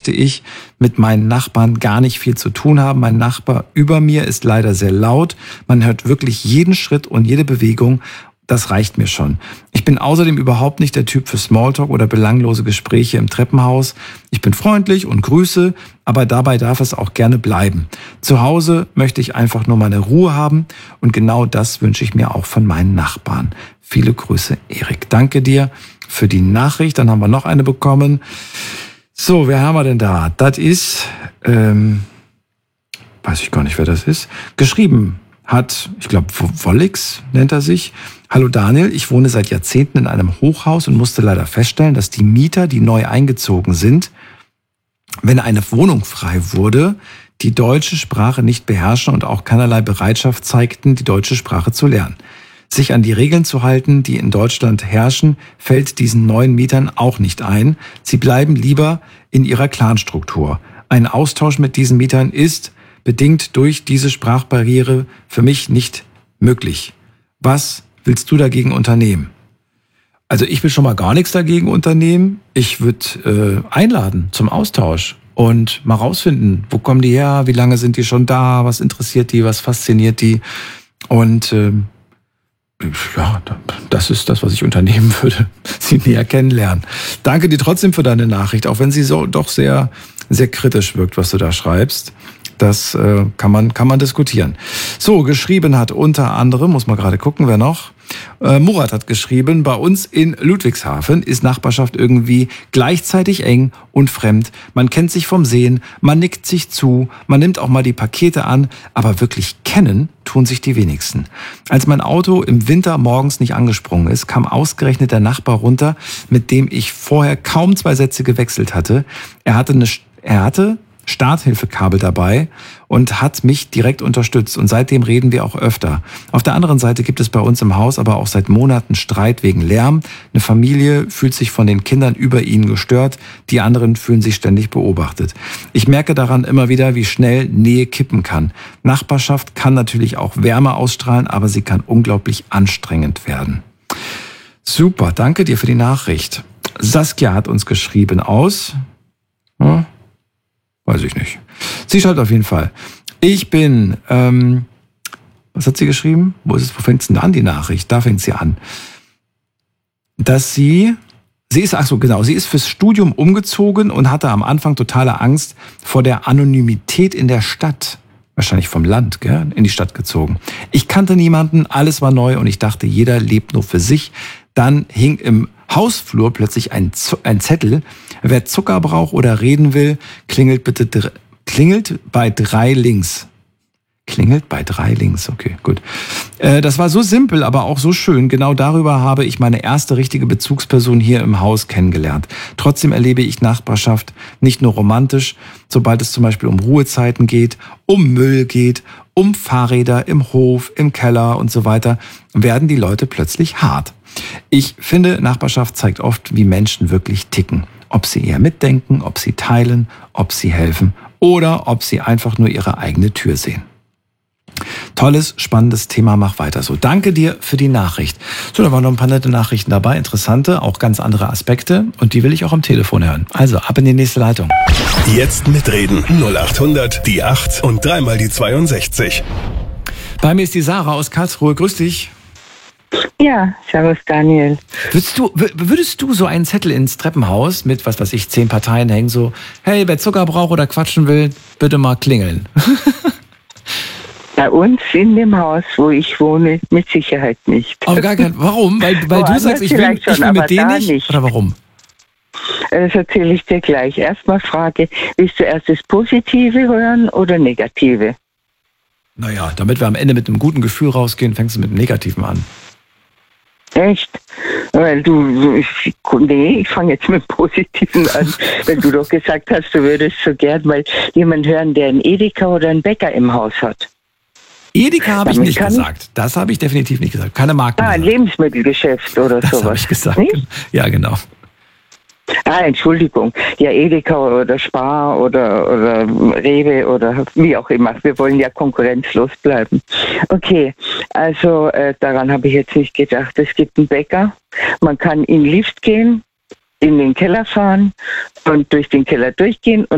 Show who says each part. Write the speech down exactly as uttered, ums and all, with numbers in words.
Speaker 1: möchte ich mit meinen Nachbarn gar nicht viel zu tun haben. Mein Nachbar über mir ist leider sehr laut. Man hört wirklich jeden Schritt und jede Bewegung. Das reicht mir schon. Ich bin außerdem überhaupt nicht der Typ für Smalltalk oder belanglose Gespräche im Treppenhaus. Ich bin freundlich und grüße, aber dabei darf es auch gerne bleiben. Zu Hause möchte ich einfach nur meine Ruhe haben und genau das wünsche ich mir auch von meinen Nachbarn. Viele Grüße, Erik. Danke dir für die Nachricht. Dann haben wir noch eine bekommen. So, wer haben wir denn da? Das ist, ähm, weiß ich gar nicht, wer das ist. Geschrieben hat, ich glaube, Wollix nennt er sich. Hallo Daniel, ich wohne seit Jahrzehnten in einem Hochhaus und musste leider feststellen, dass die Mieter, die neu eingezogen sind, wenn eine Wohnung frei wurde, die deutsche Sprache nicht beherrschen und auch keinerlei Bereitschaft zeigten, die deutsche Sprache zu lernen. Sich an die Regeln zu halten, die in Deutschland herrschen, fällt diesen neuen Mietern auch nicht ein. Sie bleiben lieber in ihrer Clanstruktur. Ein Austausch mit diesen Mietern ist, bedingt durch diese Sprachbarriere, für mich nicht möglich. Was willst du dagegen unternehmen? Also ich will schon mal gar nichts dagegen unternehmen. Ich würde äh, einladen zum Austausch und mal rausfinden, wo kommen die her, wie lange sind die schon da, was interessiert die, was fasziniert die. Und äh, ja, das ist das, was ich unternehmen würde, sie näher kennenlernen. Danke dir trotzdem für deine Nachricht, auch wenn sie so doch sehr, sehr kritisch wirkt, was du da schreibst. Das äh, kann man kann man diskutieren. So, geschrieben hat unter anderem, muss man gerade gucken, wer noch. Äh, Murat hat geschrieben, bei uns in Ludwigshafen ist Nachbarschaft irgendwie gleichzeitig eng und fremd. Man kennt sich vom Sehen, man nickt sich zu, man nimmt auch mal die Pakete an, aber wirklich kennen tun sich die wenigsten. Als mein Auto im Winter morgens nicht angesprungen ist, kam ausgerechnet der Nachbar runter, mit dem ich vorher kaum zwei Sätze gewechselt hatte. Er hatte eine, er hatte Starthilfekabel dabei und hat mich direkt unterstützt. Und seitdem reden wir auch öfter. Auf der anderen Seite gibt es bei uns im Haus aber auch seit Monaten Streit wegen Lärm. Eine Familie fühlt sich von den Kindern über ihnen gestört. Die anderen fühlen sich ständig beobachtet. Ich merke daran immer wieder, wie schnell Nähe kippen kann. Nachbarschaft kann natürlich auch Wärme ausstrahlen, aber sie kann unglaublich anstrengend werden. Super, danke dir für die Nachricht. Saskia hat uns geschrieben aus... Hm? Weiß ich nicht. Sie schreibt auf jeden Fall. Ich bin, ähm, was hat sie geschrieben? Wo ist es, wo fängt es denn an, die Nachricht? Da fängt sie an. Dass sie, sie ist, ach so, genau, sie ist fürs Studium umgezogen und hatte am Anfang totale Angst vor der Anonymität in der Stadt. Wahrscheinlich vom Land, gell, in die Stadt gezogen. Ich kannte niemanden, alles war neu und ich dachte, jeder lebt nur für sich. Dann hing im Hausflur plötzlich ein, Z- ein Zettel. Wer Zucker braucht oder reden will, klingelt bitte dr- klingelt bei drei links. Klingelt bei drei links, okay, gut. Äh, das war so simpel, aber auch so schön. Genau darüber habe ich meine erste richtige Bezugsperson hier im Haus kennengelernt. Trotzdem erlebe ich Nachbarschaft nicht nur romantisch, sobald es zum Beispiel um Ruhezeiten geht, um Müll geht, um Fahrräder im Hof, im Keller und so weiter, werden die Leute plötzlich hart. Ich finde, Nachbarschaft zeigt oft, wie Menschen wirklich ticken. Ob sie eher mitdenken, ob sie teilen, ob sie helfen oder ob sie einfach nur ihre eigene Tür sehen. Tolles, spannendes Thema, mach weiter so. Danke dir für die Nachricht. So, da waren noch ein paar nette Nachrichten dabei, interessante, auch ganz andere Aspekte und die will ich auch am Telefon hören. Also, ab in die nächste Leitung.
Speaker 2: Jetzt mitreden. null acht hundert, die acht und dreimal die zweiundsechzig.
Speaker 1: Bei mir ist die Sarah aus Karlsruhe. Grüß dich.
Speaker 3: Ja, servus Daniel.
Speaker 1: Würdest du, würdest du so einen Zettel ins Treppenhaus mit, was weiß ich, zehn Parteien hängen, so, hey, wer Zucker braucht oder quatschen will, bitte mal klingeln?
Speaker 3: Bei uns in dem Haus, wo ich wohne, mit Sicherheit nicht.
Speaker 1: Auf gar keinen, warum? Weil, weil du sagst, ich will,
Speaker 3: schon,
Speaker 1: ich will mit denen nicht?
Speaker 3: nicht?
Speaker 1: Oder warum?
Speaker 3: Das erzähle ich dir gleich. Erstmal Frage, willst du erst das Positive hören oder Negative?
Speaker 1: Naja, damit wir am Ende mit einem guten Gefühl rausgehen, fängst du mit dem Negativen an.
Speaker 3: Echt? Weil du, ich, nee, ich fange jetzt mit dem Positiven an, weil du doch gesagt hast, du würdest so gern mal jemand hören, der einen Edeka oder einen Bäcker im Haus hat.
Speaker 1: Edeka habe ich
Speaker 3: Damit
Speaker 1: nicht
Speaker 3: kann
Speaker 1: gesagt. Das habe ich definitiv nicht gesagt. Keine Marken.
Speaker 3: Ah, ein
Speaker 1: gesagt.
Speaker 3: Lebensmittelgeschäft oder
Speaker 1: Das
Speaker 3: sowas.
Speaker 1: habe ich gesagt.
Speaker 3: Nicht?
Speaker 1: Ja, genau.
Speaker 3: Ah, Entschuldigung. Ja, Edeka oder Spar oder, oder Rewe oder wie auch immer. Wir wollen ja konkurrenzlos bleiben. Okay, also äh, daran habe ich jetzt nicht gedacht. Es gibt einen Bäcker. Man kann in den Lift gehen, in den Keller fahren und durch den Keller durchgehen. Und